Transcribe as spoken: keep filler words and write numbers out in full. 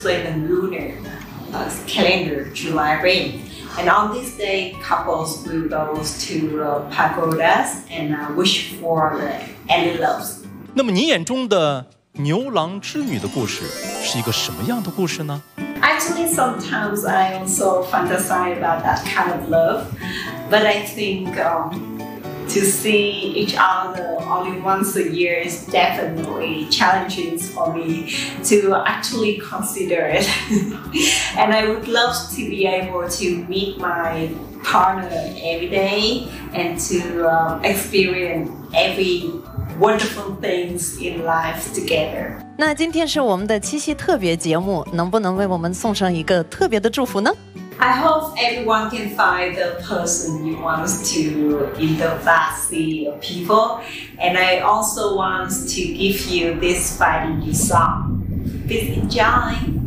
in the lunar uh, calendar, July rain. And on this day, couples will go to uh, pagodas and uh, wish for the any loves. 那么你眼中的牛郎织女的故事是一个什么样的故事呢？ Actually, sometimes I also fantasize about that kind of love, but I think um, to see each other only once a year is definitely challenging for me to actually consider it. And I would love to be able to meet my partner every day and to um, experience every wonderful things in life together. 那今天是我们的七夕特别节目，能不能为我们送上一个特别的祝福呢？ I hope everyone can find the person you want to in the vast sea of people. And I also want to give you this fighting you song. Please enjoy.